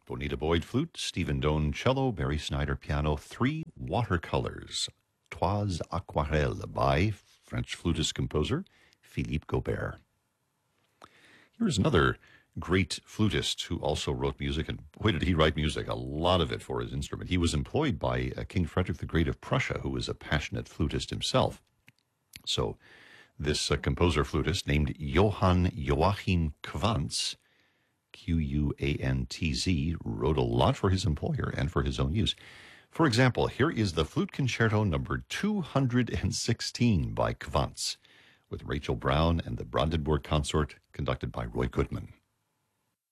Bonita Boyd, flute. Stephen Doane, cello. Barry Snyder, piano. 3 watercolors. Trois Aquarelles by French flutist-composer Philippe Gaubert. Here's another great flutist who also wrote music, and boy, did he write music, a lot of it for his instrument. He was employed by King Frederick the Great of Prussia, who was a passionate flutist himself. So this composer flutist named Johann Joachim Quantz, Quantz, wrote a lot for his employer and for his own use. For example, here is the Flute Concerto number 216 by Quantz, with Rachel Brown and the Brandenburg Consort, conducted by Roy Goodman.